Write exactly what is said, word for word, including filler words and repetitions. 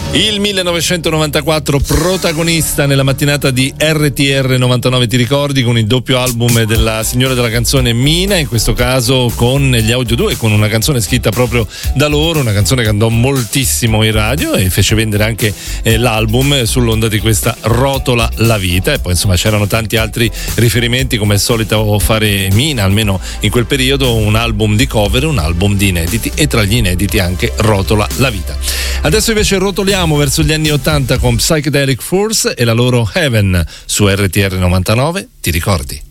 Il millenovecentonovantaquattro protagonista nella mattinata di R T R novantanove, ti ricordi, con il doppio album della signora della canzone Mina, in questo caso con gli Audio due, con una canzone scritta proprio da loro, una canzone che andò moltissimo in radio e fece vendere anche eh, l'album sull'onda di questa Rotola la vita. E poi insomma c'erano tanti altri riferimenti, come è solito fare Mina, almeno in quel periodo, un album di cover, un album di inediti, e tra gli inediti anche Rotola la vita. Adesso invece rotoliamo verso gli anni ottanta con Psychedelic Force e la loro Heaven su R T R novantanove, ti ricordi?